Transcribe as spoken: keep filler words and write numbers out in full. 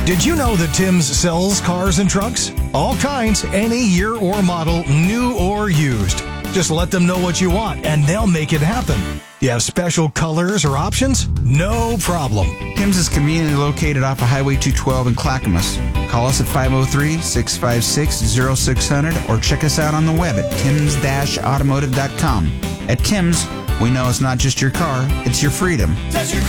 Did you know that Tim's sells cars and trucks? All kinds, any year or model, new or used. Just let them know what you want, and they'll make it happen. Do you have special colors or options? No problem. Tim's is conveniently located off of Highway two twelve in Clackamas. Call us at five oh three, six five six, oh six hundred or check us out on the web at tims dash automotive dot com. At Tim's, we know it's not just your car, it's your freedom.